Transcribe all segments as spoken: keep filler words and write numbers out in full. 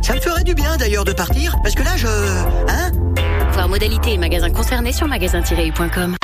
Ça me ferait du bien d'ailleurs de partir, parce que là je... Hein ? Voir modalité et magasins concernés sur magasin tiret u point com.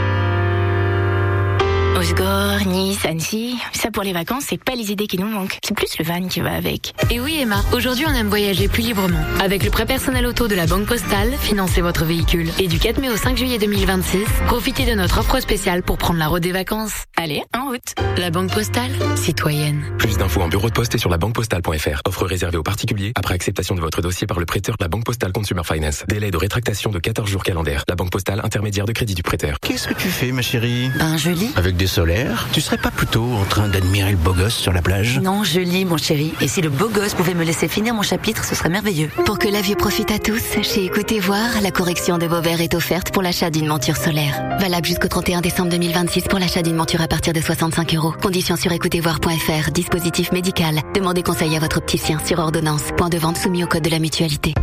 Osgore, Nice, Annecy, ça pour les vacances, c'est pas les idées qui nous manquent. C'est plus le van qui va avec. Et oui Emma, aujourd'hui on aime voyager plus librement. Avec le prêt personnel auto de la Banque Postale, financez votre véhicule. Et du quatre mai au cinq juillet deux mille vingt-six, profitez de notre offre spéciale pour prendre la route des vacances. Allez, en route. La Banque Postale, citoyenne. Plus d'infos en bureau de poste et sur la banque postale point f r. Offre réservée aux particuliers après acceptation de votre dossier par le prêteur de la Banque Postale Consumer Finance. Délai de rétractation de quatorze jours calendaires. La Banque Postale, intermédiaire de crédit du prêteur. Qu'est-ce que tu fais, ma chérie? Ben, je lis. Avec des solaires? Tu serais pas plutôt en train d'admirer le beau gosse sur la plage? Non, je lis, mon chéri. Et si le beau gosse pouvait me laisser finir mon chapitre, ce serait merveilleux. Pour que la vue profite à tous, chez Écoutez Voir, la correction de vos verres est offerte pour l'achat d'une monture solaire. Valable jusqu'au trente et un décembre deux mille vingt-six pour l'achat d'une monture à partir de soixante-cinq euros. Conditions sur écoutez voir point f r. Dispositif médical. Demandez conseil à votre opticien sur ordonnance. Point de vente soumis au code de la mutualité.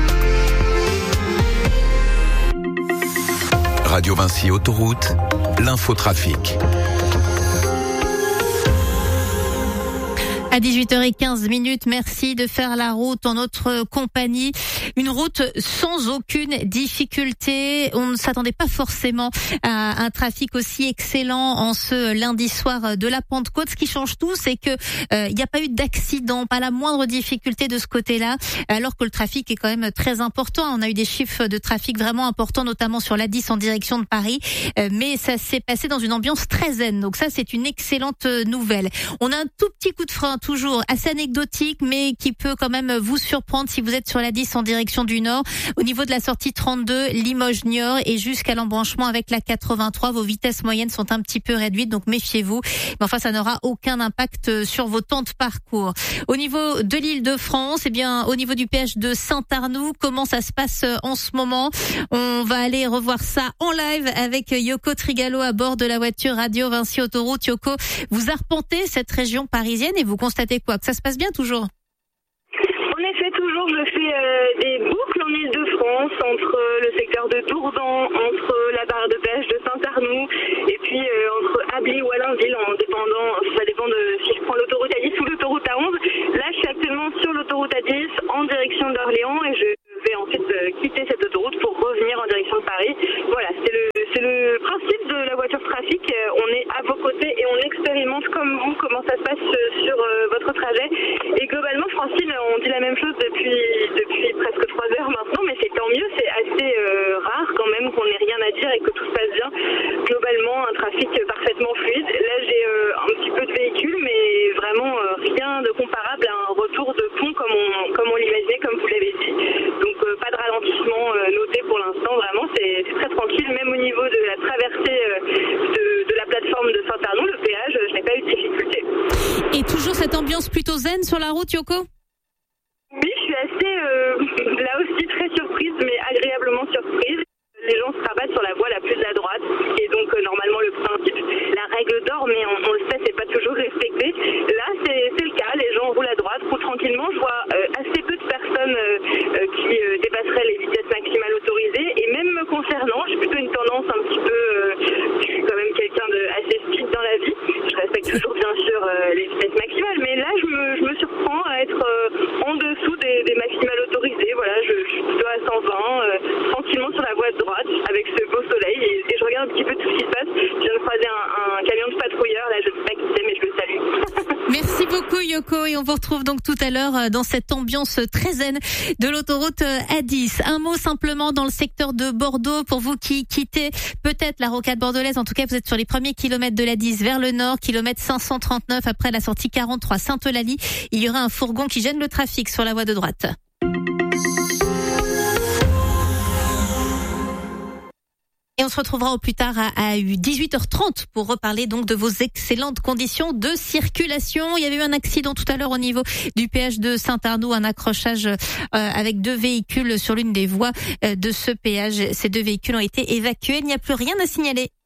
Radio Vinci Autoroute, l'infotrafic. À dix-huit heures quinze, merci de faire la route en notre compagnie. Une route sans aucune difficulté. On ne s'attendait pas forcément à un trafic aussi excellent en ce lundi soir de la Pentecôte. Ce qui change tout, c'est que euh, il n'y a pas eu d'accident, pas la moindre difficulté de ce côté-là, alors que le trafic est quand même très important. On a eu des chiffres de trafic vraiment importants, notamment sur l'A dix en direction de Paris, euh, mais ça s'est passé dans une ambiance très zen. Donc ça, c'est une excellente nouvelle. On a un tout petit coup de frein, toujours assez anecdotique, mais qui peut quand même vous surprendre si vous êtes sur l'A dix en direction du Nord. Au niveau de la sortie trente-deux, Limoges-Niort et jusqu'à l'embranchement avec la quatre-vingt-trois, vos vitesses moyennes sont un petit peu réduites, donc méfiez-vous. Mais enfin, ça n'aura aucun impact sur vos temps de parcours. Au niveau de l'Île-de-France, eh bien, au niveau du péage de Saint-Arnoux, comment ça se passe en ce moment? On va aller revoir ça en live avec Yoko Trigalo à bord de la voiture Radio Vinci Autoroute. Yoko, vous arpentez cette région parisienne et vous constatez quoi? Que ça se passe bien toujours? En effet, toujours, je fais euh, des boucles en Ile-de-France entre euh, le secteur de Dourdan, entre euh, la barre de péage de Saint-Arnoux et puis euh, entre Ably ou Allainville, en dépendant, ça dépend de si je prends l'autoroute A dix ou l'autoroute A onze. Là, je suis actuellement sur l'autoroute A dix en direction d'Orléans et je vais ensuite euh, quitter cette autoroute pour revenir en direction de Paris. Voilà, c'est le, c'est le principe de la voiture trafic. Euh, on est à vos côtés et on expérimente comme vous comment ça se passe euh, sur euh, votre trajet. Et globalement, Francine, on dit la même chose depuis depuis presque trois heures maintenant, mais c'est tant mieux, c'est assez euh, rare quand même qu'on n'ait rien à dire et que tout se passe bien. Globalement, un trafic parfaitement fluide. Là, j'ai euh, un petit peu de véhicule, mais vraiment euh, rien de comparable à un retour de pont comme on comme on l'imaginait, comme vous l'avez dit. Donc euh, pas de ralentissement euh, noté pour l'instant, vraiment c'est, c'est très tranquille, même au niveau de la traversée euh, de, de la plateforme de Saint-Arnoux, le péage, je n'ai pas eu de difficulté. Et toujours cette ambiance plutôt zen sur la route, Yoko? Oui, je suis assez euh, là aussi très surprise, mais agréablement surprise. Les gens se rabattent sur la voie la plus à droite, et donc euh, normalement le principe, la règle d'or, mais on, on le sait, c'est pas toujours respecté. Là, c'est, c'est le cas, les gens roulent à droite, roulent tranquillement. Je vois euh, assez peu de personnes euh, euh, qui euh, dépasseraient les vitesses maximales autorisées, et même me concernant, j'ai plutôt une tendance un petit peu, euh, je suis quand même quelqu'un de assez speed dans la vie. Je respecte toujours bien sûr euh, les vitesses maximales, mais là, je me, je me surprends à être euh, en dessous des, des maximales autorisées. Voilà, je, je suis plutôt à cent vingt, euh, tranquillement sur la voie de droite, avec ce beau soleil, et, et je regarde un petit peu tout ce qui se passe. Je viens de croiser un, un camion de patrouilleur, là je ne sais pas qui c'est, mais je le salue. Merci beaucoup Yoko, et on vous retrouve donc tout à l'heure dans cette ambiance très zen de l'autoroute A dix. Un mot simplement dans le secteur de Bordeaux pour vous qui quittez peut-être la rocade bordelaise. En tout cas, vous êtes sur les premiers kilomètres de l'A dix vers le nord, kilomètre cinq cent trente-neuf après la sortie quarante-trois Sainte-Eulalie. Il y aura un fourgon qui gêne le trafic sur la voie de droite. Et on se retrouvera au plus tard à dix-huit heures trente pour reparler donc de vos excellentes conditions de circulation. Il y avait eu un accident tout à l'heure au niveau du péage de Saint-Arnoux, un accrochage euh, avec deux véhicules sur l'une des voies euh, de ce péage. Ces deux véhicules ont été évacués. Il n'y a plus rien à signaler.